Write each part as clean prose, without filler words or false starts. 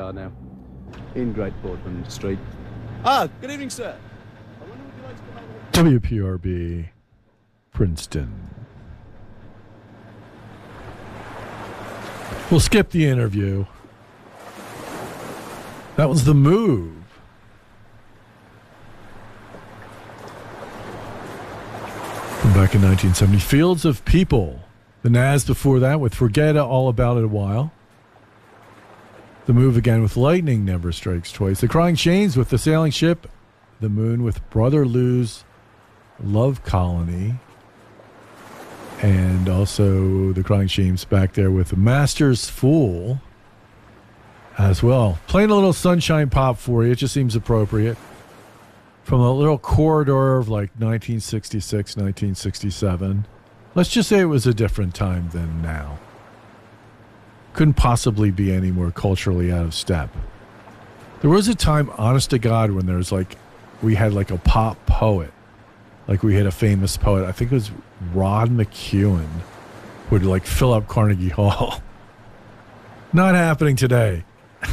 are now, in Great Portland Street. Good evening, sir. I wonder would you like to come over? WPRB, Princeton. We'll skip the interview. That was The Move. From back in 1970. Fields of People. The Nazz before that with Forget All About It a While. The Move again with Lightning Never Strikes Twice. The Crying Shames with The Sailing Ship. The Moon with Brother Lou's Love Colony. And also the Crying Shames back there with The Master's Fool as well. Playing a little Sunshine Pop for you. It just seems appropriate. From a little corridor of like 1966, 1967. Let's just say it was a different time than now. Couldn't possibly be any more culturally out of step. There was a time, honest to God, when there's like, we had like a pop poet. Like we had a famous poet. I think it was Rod McEwen would like fill up Carnegie Hall. Not happening today.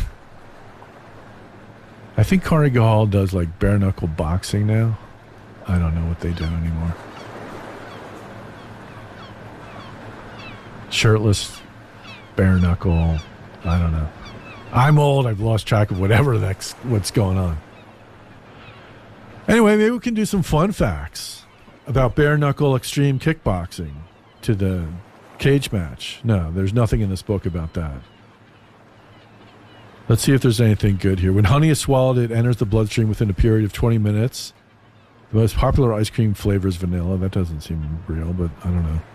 I think Carnegie Hall does like bare knuckle boxing now. I don't know what they do anymore. Shirtless, bare knuckle. I don't know. I'm old. I've lost track of what's going on. Anyway, maybe we can do some fun facts about bare knuckle extreme kickboxing to the cage match. No, there's nothing in this book about that. Let's see if there's anything good here. When honey is swallowed, it enters the bloodstream within a period of 20 minutes. The most popular ice cream flavor is vanilla. That doesn't seem real, but I don't know.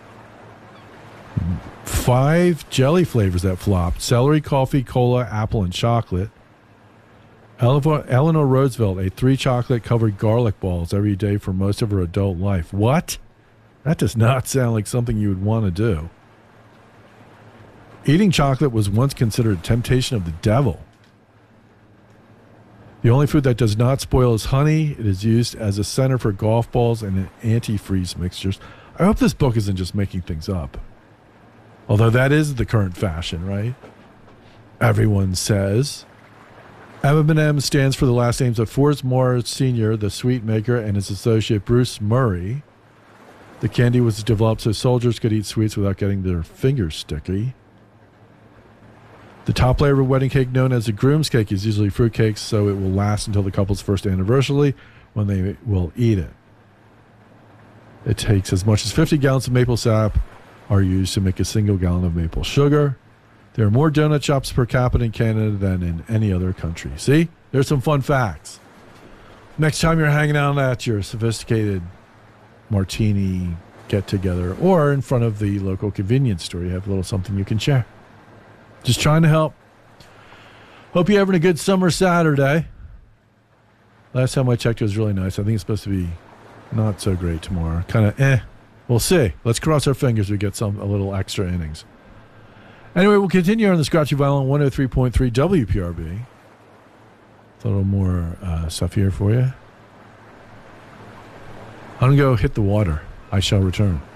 5 jelly flavors that flopped: celery, coffee, cola, apple, and chocolate. Eleanor Roosevelt ate 3 chocolate-covered garlic balls every day for most of her adult life. What? That does not sound like something you would want to do. Eating chocolate was once considered a temptation of the devil. The only food that does not spoil is honey. It is used as a center for golf balls and antifreeze mixtures. I hope this book isn't just making things up. Although that is the current fashion, right? Everyone says. M&M stands for the last names of Forrest Morris Sr., the sweet maker, and his associate Bruce Murray. The candy was developed so soldiers could eat sweets without getting their fingers sticky. The top layer of a wedding cake, known as a groom's cake, is usually fruitcake, so it will last until the couple's first anniversary when they will eat it. It takes as much as 50 gallons of maple sap are used to make a single gallon of maple sugar. There are more donut shops per capita in Canada than in any other country. See? There's some fun facts. Next time you're hanging out at your sophisticated martini get-together or in front of the local convenience store, you have a little something you can share. Just trying to help. Hope you're having a good summer Saturday. Last time I checked, it was really nice. I think it's supposed to be not so great tomorrow. Kind of We'll see. Let's cross our fingers we get a little extra innings. Anyway, we'll continue on the Scratchy Violin 103.3 WPRB. A little more stuff here for you. I'm going to go hit the water. I shall return.